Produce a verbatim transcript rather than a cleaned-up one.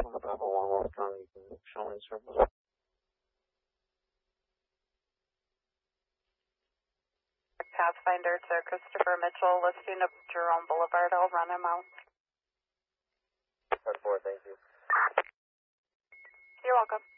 Pathfinder to Christopher Mitchell, listing up Jerome Boulevard. I'll run him out. ten four, thank you. You're welcome.